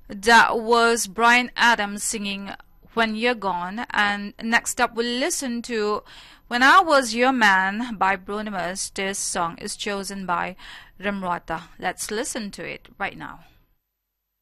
That was Bryan Adams singing When You're Gone. And next up, we'll listen to When I Was Your Man by Bruno Mars. This song is chosen by Ramrata. Let's listen to it right now.